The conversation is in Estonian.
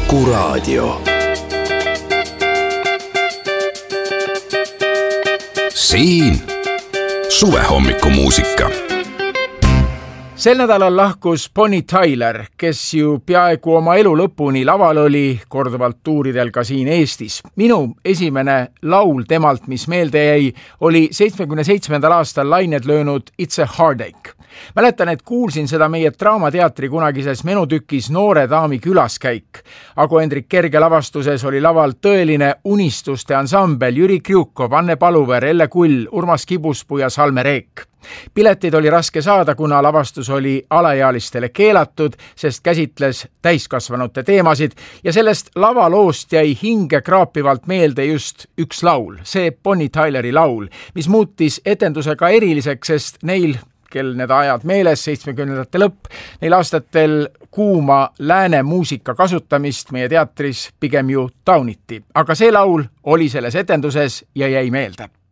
Kuku Raadio. Siin suvehommikumuusika. Sel nädalal lahkus Bonnie Tyler, kes ju peaaegu oma elu lõpuni laval oli, korduvalt tuuridel ka siin Eestis. Minu esimene laul temalt, mis meelde jäi, oli 77. aastal lained löönud It's a Heartache. Mäletan, et kuulsin seda meie Draamateatri kunagises menutükis Noore daami külaskäik. Ago Hendrik Kerge lavastuses oli laval tõeline unistuste ansambel Jüri Kriukov, Anne Paluver, Elle Kull, Urmas Kibuspuu ja Salme Reek. Piletid oli raske saada, kuna lavastus oli alaealistele keelatud, sest käsitles täiskasvanute teemasid ja sellest lavaloost jäi hinge kraapivalt meelde just üks laul, see Bonnie Tyleri laul, mis muutis etenduse ka eriliseks, sest neil, kel need ajad meeles, 70. lõpp, neil aastatel kuuma lääne muusika kasutamist meie teatris pigem ju tauniti. Aga see laul oli selles etenduses ja jäi meelde.